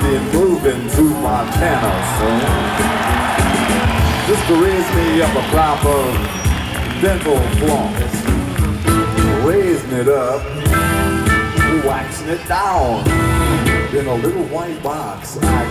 be moving to Montana soon. Just to raise me up a crop of dental floss. Raising it up, waxing it down in a little white box. I